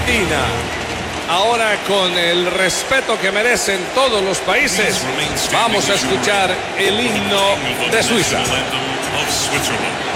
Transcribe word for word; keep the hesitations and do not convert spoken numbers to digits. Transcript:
Argentina. Ahora, con el respeto que merecen todos los países, vamos a escuchar el himno de Suiza.